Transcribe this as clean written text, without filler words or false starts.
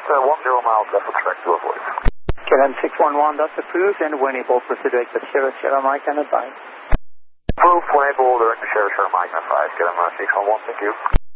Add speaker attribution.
Speaker 1: 10 miles left with respect to avoid.
Speaker 2: KLM 611, that's approved, and when able, proceed direct to Sierra Mike and advise.
Speaker 1: Approved, when able, direct to Sierra Mike and advise. KLM 611, thank you.